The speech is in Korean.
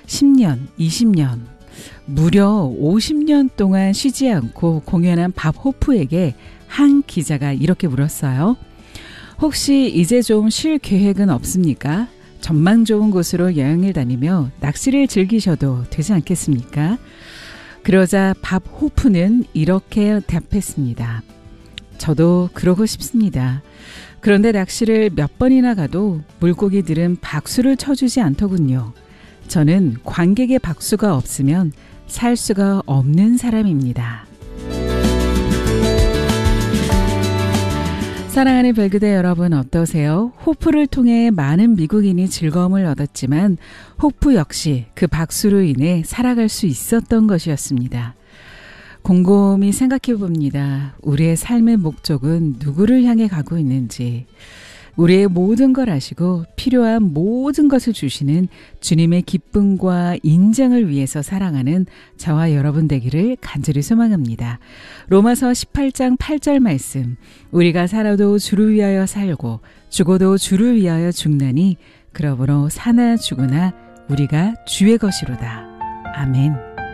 10년, 20년, 무려 50년 동안 쉬지 않고 공연한 밥 호프에게 한 기자가 이렇게 물었어요. 혹시 이제 좀 쉴 계획은 없습니까? 전망 좋은 곳으로 여행을 다니며 낚시를 즐기셔도 되지 않겠습니까? 그러자 밥 호프는 이렇게 답했습니다. 저도 그러고 싶습니다. 그런데 낚시를 몇 번이나 가도 물고기들은 박수를 쳐주지 않더군요. 저는 관객의 박수가 없으면 살 수가 없는 사람입니다. 사랑하는 별그대 여러분 어떠세요? 호프를 통해 많은 미국인이 즐거움을 얻었지만 호프 역시 그 박수로 인해 살아갈 수 있었던 것이었습니다. 곰곰이 생각해 봅니다. 우리의 삶의 목적은 누구를 향해 가고 있는지, 우리의 모든 걸 아시고 필요한 모든 것을 주시는 주님의 기쁨과 인정을 위해서 사랑하는 저와 여러분 되기를 간절히 소망합니다. 로마서 18장 8절 말씀, 우리가 살아도 주를 위하여 살고 죽어도 주를 위하여 죽나니 그러므로 사나 죽으나 우리가 주의 것이로다. 아멘.